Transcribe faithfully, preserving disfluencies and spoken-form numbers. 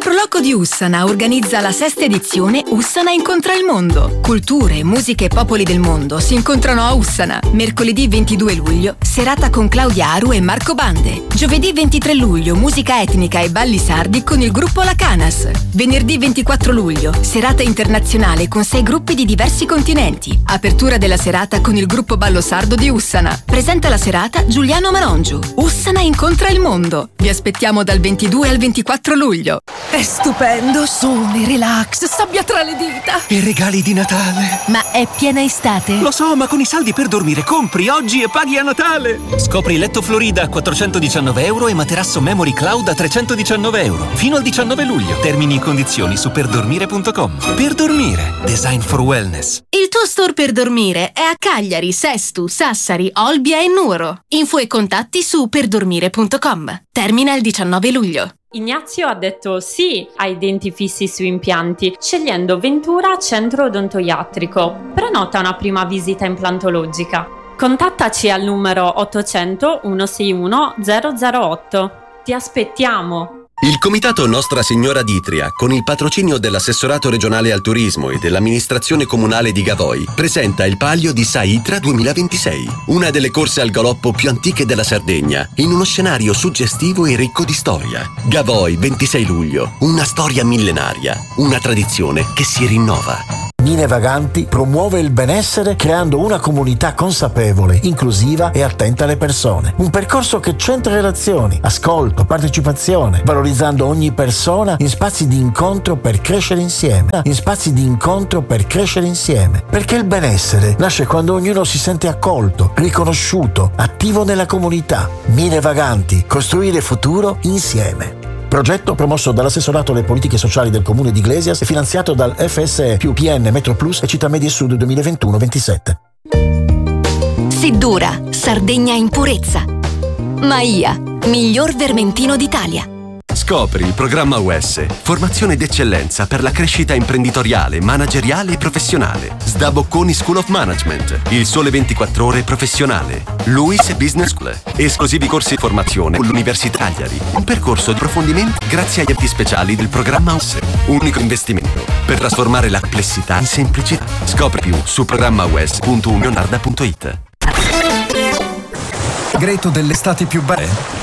Proloco di Ussana organizza la sesta edizione Ussana incontra il mondo. Culture, musiche e popoli del mondo si incontrano a Ussana. Mercoledì ventidue luglio, serata con Claudia Aru e Marco Bande. Giovedì ventitré luglio, musica etnica e balli sardi con il gruppo La Canas. Venerdì ventiquattro luglio, serata internazionale con sei gruppi di diversi continenti. Apertura della serata con il gruppo ballo sardo di Ussana. Presenta la serata Giuliano Manongiu. Ussana incontra il mondo. Vi aspettiamo dal ventidue al ventiquattro luglio. È stupendo, sole, relax, sabbia tra le dita. E regali di Natale. Ma è piena estate? Lo so, ma con i saldi per dormire compri oggi e paghi a Natale. Scopri letto Florida a quattrocentodiciannove euro e materasso Memory Cloud a trecentodiciannove euro. Fino al diciannove luglio. Termini e condizioni su perdormire punto com. Per dormire. Design for wellness. Il tuo store per dormire è a Cagliari, Sestu, Sassari, Olbia e Nuoro. Info e contatti su perdormire punto com. Termina il diciannove luglio. Ignazio ha detto sì ai denti fissi su impianti, scegliendo Ventura Centro Odontoiatrico. Prenota una prima visita implantologica. Contattaci al numero ottocento centosessantuno zero zero otto. Ti aspettiamo! Il Comitato Nostra Signora d'Itria, con il patrocinio dell'Assessorato regionale al turismo e dell'amministrazione comunale di Gavoi, presenta il Palio di Saitra duemilaventisei, una delle corse al galoppo più antiche della Sardegna, in uno scenario suggestivo e ricco di storia. Gavoi, ventisei luglio, una storia millenaria, una tradizione che si rinnova. Mine Vaganti promuove il benessere creando una comunità consapevole, inclusiva e attenta alle persone. Un percorso che centra relazioni, ascolto, partecipazione, valorizzando ogni persona in spazi di incontro per crescere insieme. In spazi di incontro per crescere insieme. Perché il benessere nasce quando ognuno si sente accolto, riconosciuto, attivo nella comunità. Mine Vaganti, costruire futuro insieme. Progetto promosso dall'Assessorato alle politiche sociali del Comune di Iglesias e finanziato dal F S E più P N Metro Plus e Città Media Sud duemilaventuno ventisette. Siddura, Sardegna in purezza. Maia, miglior vermentino d'Italia. Scopri il programma U S, formazione d'eccellenza per la crescita imprenditoriale, manageriale e professionale. Sda Bocconi School of Management, il sole ventiquattro ore professionale. Luis Business School, esclusivi corsi di formazione con l'Università Cagliari. Un percorso di approfondimento grazie agli enti speciali del programma U S. Unico investimento per trasformare la complessità in semplicità. Scopri più su programma u s punto unionarda punto it. Segreto dell'estate più belle.